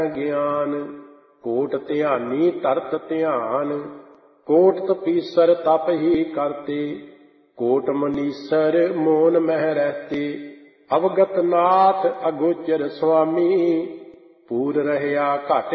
ਗਿਆਨ। ਕੋਟ ਧਿਆਨੀ ਤਰਤ ਧਿਆਨ, ਕੋਟ ਤਪੀਸਰ ਤਪ ਹੀ ਕਰਤੇ। ਕੋਟ ਮਨੀਸਰ ਮੋਨ ਮਹਿ ਰਹਤੇ, ਅਵਗਤ ਨਾਥ ਅਗੋਚਰ ਸੁਆਮੀ। ਪੂਰ ਰਹਿਆ ਘਟ